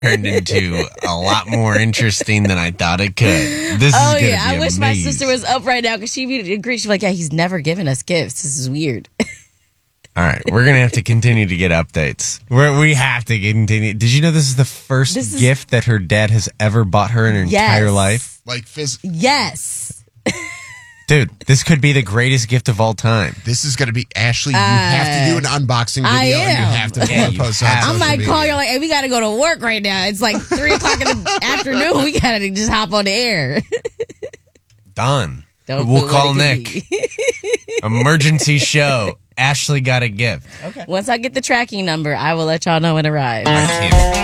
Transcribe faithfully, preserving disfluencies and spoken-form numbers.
turned into a lot more interesting than I thought it could. This oh, is gonna yeah. be I wish amazing. my sister was up right now because she would agree. She's like, yeah, he's never given us gifts. This is weird. All right, we're going to have to continue to get updates. We're, we have to continue. Did you know this is the first This is- gift that her dad has ever bought her in her Yes. entire life? Like, phys- Yes. Dude, this could be the greatest gift of all time. this is going to be Ashley. You have to do an unboxing video, I and you am. have to put Yeah, a you post on have. I social might media. call you like, hey, we got to go to work right now. It's like three o'clock in the afternoon. We got to just hop on the air. Done. Don't We'll put call what it Nick. could be. Emergency show. Ashley got a gift. Once I get the tracking number, I will let y'all know when it arrives. I can't.